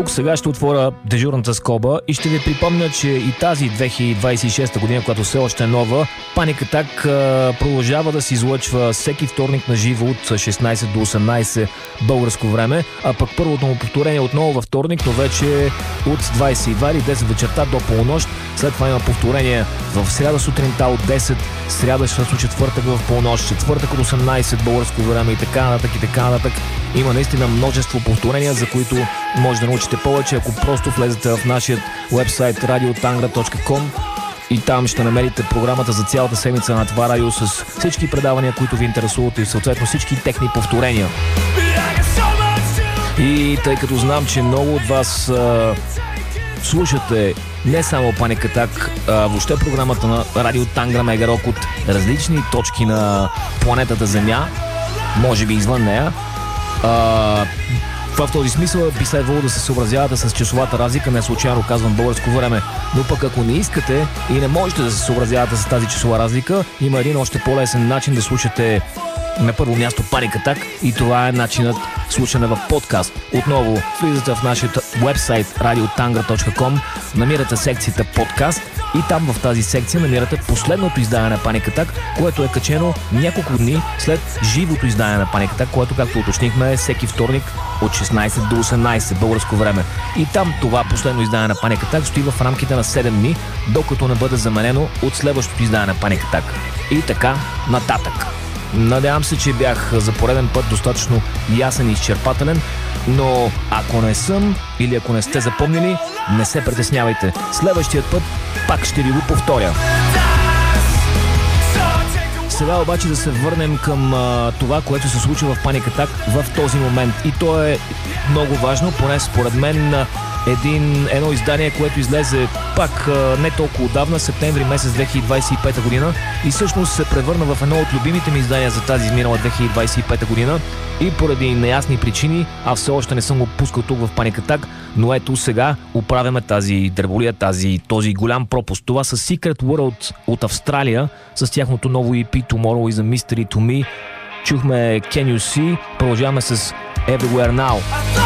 тук сега ще отворя дежурната скоба и ще ви припомня, че и тази 2026 година, която все още е нова, Panic Attack продължава да се излъчва всеки вторник на живо от 16 до 18 българско време, а пък първото му повторение отново във вторник, но вече от 22 или 10 вечерта до полунощ. След това има повторение в сряда сутринта от 10, сряда също четвъртък в полунощ, четвъртък от 18 българско време и така нататък и така нататък. Има наистина множество повторения, за които може да научите повече, ако просто влезете в нашия уебсайт radiotangra.com и там ще намерите програмата за цялата седмица на това радио с всички предавания, които ви интересуват и съответно всички техни повторения. И тъй като знам, че много от вас слушате не само Panic Attack, а въобще програмата на Радио Тангра Мега Рок от различни точки на планетата Земя, може би извън нея, в този смисъл би следвало да се съобразявате с часовата разлика, не случайно казвам българско време. Но пък ако не искате и не можете да се съобразявате с тази часова разлика, има един още по-лесен начин да слушате на първо място Panic Attack и това е начинът слушане в подкаст. Отново влизате в нашия вебсайт radiotangra.com, намирате секцията подкаст и там в тази секция намирате последното издание на Panic Attack, което е качено няколко дни след живото издание на Panic Attack, което, както уточнихме, е всеки вторник от 16 до 18 българско време. И там това последно издание на Panic Attack стои в рамките на 7 дни, докато не бъде заменено от следващото издание на Panic Attack. И така нататък. Надявам се, че бях за пореден път достатъчно ясен и изчерпателен, но ако не съм или ако не сте запомнили, не се притеснявайте. Следващият път пак ще ви го повторя. Сега обаче да се върнем към това, което се случва в Panic Attack в този момент. И то е много важно, поне според мен, едно издание, което излезе пак не толкова отдавна, септември месец 2025 година и всъщност се превърна в едно от любимите ми издания за тази изминала 2025 година и поради неясни причини, аз все още не съм го пускал тук в Panic Attack, но ето сега оправяме тази дреболия, този голям пропуск. Това са Secret World от Австралия с тяхното ново EP Tomorrow is a Mystery to Me. Чухме Can You See, продължаваме с Everywhere Now.